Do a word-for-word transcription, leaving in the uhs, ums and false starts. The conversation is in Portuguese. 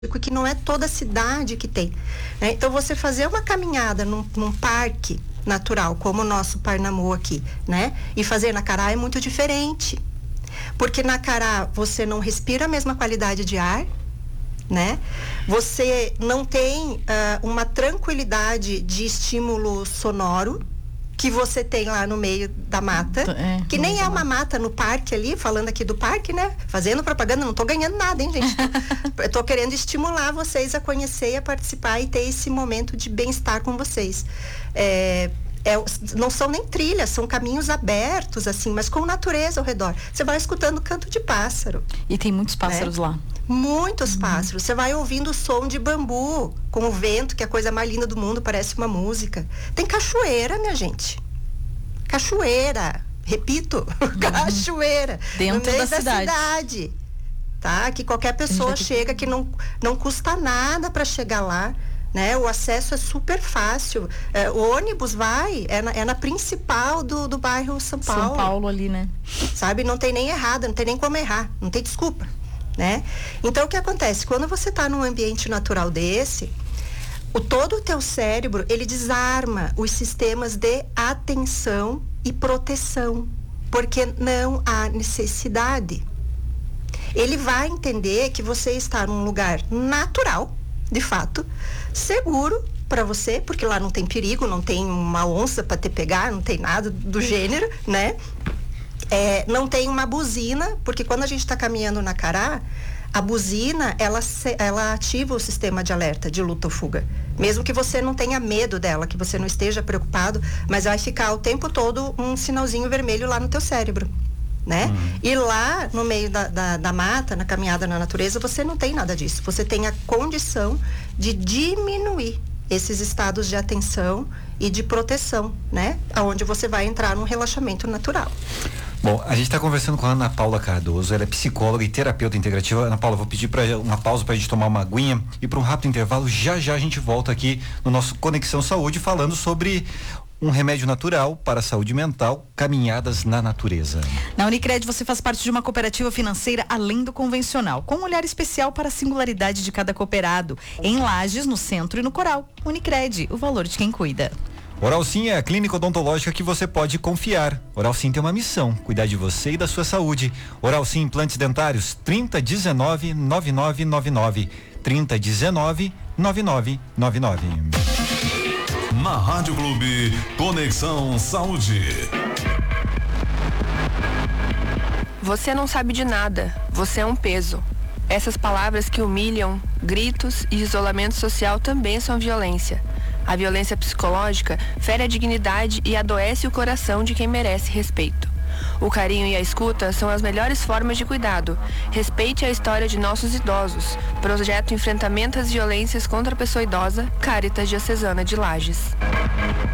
que não é toda cidade que tem, né? Então você fazer uma caminhada num, num parque natural, como o nosso Parnamu aqui, né? E fazer na Cará é muito diferente, porque na Cará você não respira a mesma qualidade de ar, né? Você não tem uh, uma tranquilidade de estímulo sonoro que você tem lá no meio da mata, é, que nem é uma mata no parque ali, falando aqui do parque, né? Fazendo propaganda, não tô ganhando nada, hein, gente? Eu tô querendo estimular vocês a conhecer, a participar e ter esse momento de bem-estar com vocês. É, é, não são nem trilhas, são caminhos abertos, assim, mas com natureza ao redor. Você vai escutando canto de pássaro. E tem muitos pássaros, né? Lá. Muitos uhum. pássaros. Você vai ouvindo o som de bambu com o vento, que é a coisa mais linda do mundo, parece uma música. Tem cachoeira, minha gente. Cachoeira. Repito, uhum. cachoeira. Dentro no meio da, da cidade. cidade. Tá? Que qualquer pessoa chega, que não, não custa nada para chegar lá. Né? O acesso é super fácil. É, o ônibus vai, é na, é na principal do, do bairro São Paulo. São Paulo ali, né? Sabe? Não tem nem errado, não tem nem como errar. Não tem desculpa. Né? Então o que acontece? Quando você está num ambiente natural desse, o, todo o teu cérebro, ele desarma os sistemas de atenção e proteção, porque não há necessidade. Ele vai entender que você está num lugar natural, de fato, seguro para você, porque lá não tem perigo, não tem uma onça para te pegar, não tem nada do gênero, né? É, não tem uma buzina, porque quando a gente está caminhando na Cará, a buzina, ela, se, ela ativa o sistema de alerta de luta ou fuga. Mesmo que você não tenha medo dela, que você não esteja preocupado, mas vai ficar o tempo todo um sinalzinho vermelho lá no teu cérebro, né? Uhum. E lá, no meio da, da, da mata, na caminhada na natureza, você não tem nada disso. Você tem a condição de diminuir esses estados de atenção e de proteção, né? Aonde você vai entrar num relaxamento natural. Bom, a gente está conversando com a Ana Paula Cardoso, ela é psicóloga e terapeuta integrativa. Ana Paula, vou pedir para uma pausa para a gente tomar uma aguinha e para um rápido intervalo. Já já a gente volta aqui no nosso Conexão Saúde falando sobre um remédio natural para a saúde mental, caminhadas na natureza. Na Unicred você faz parte de uma cooperativa financeira além do convencional, com um olhar especial para a singularidade de cada cooperado. Em Lages, no centro e no Coral. Unicred, o valor de quem cuida. Oral Sim é a clínica odontológica que você pode confiar. Oral Sim tem uma missão, cuidar de você e da sua saúde. Oral Sim Implantes Dentários, trinta, dezenove, noventa e nove noventa e nove. trinta, dezenove, noventa e nove noventa e nove. Na Rádio Clube, Conexão Saúde. Você não sabe de nada, você é um peso. Essas palavras que humilham, gritos e isolamento social também são violência. A violência psicológica fere a dignidade e adoece o coração de quem merece respeito. O carinho e a escuta são as melhores formas de cuidado. Respeite a história de nossos idosos. Projeto Enfrentamento às Violências contra a Pessoa Idosa, Cáritas Diocesana de Lages.